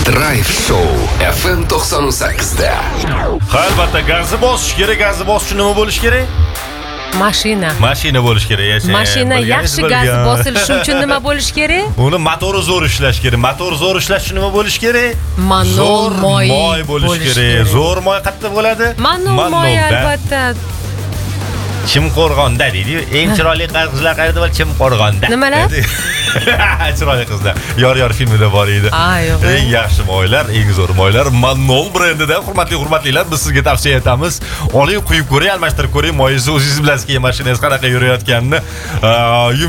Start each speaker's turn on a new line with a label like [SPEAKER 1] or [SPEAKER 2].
[SPEAKER 1] Drive Show FM 98'da.
[SPEAKER 2] Ha, albatta gazni bosish kerak. Gazni bosish nima bo'lish kerak?
[SPEAKER 3] Mashina
[SPEAKER 2] bo'lish kerak.
[SPEAKER 3] Mashina yaxshi gaz bosilishi uchun nima bo'lish kerak?
[SPEAKER 2] Uni motori zo'r ishlash kerak. Motor zo'r ishlash uchun nima bo'lish kerak?
[SPEAKER 3] Manol moy
[SPEAKER 2] bo'lish kerak. Zo'r moy qayerda bo'ladi?
[SPEAKER 3] Manol moy albatta.
[SPEAKER 2] Chimqo'rg'onda deydi. Eng chiroyli qizlar qayerda bo'l? Chimqo'rg'onda.
[SPEAKER 3] Nimalar?
[SPEAKER 2] Chiroyli qizlar. Yor filmida bor edi.
[SPEAKER 3] Yo'q.
[SPEAKER 2] Eng yaxshi moylar, eng zo'r moylar Manol brendida. Hurmatlilar, biz sizga tavsiya etamiz. Oling, quyib ko'ring, almashtirib ko'ring. Moyingizni o'zingiz bilasiz, mashinangiz qanaqa yurayotganini.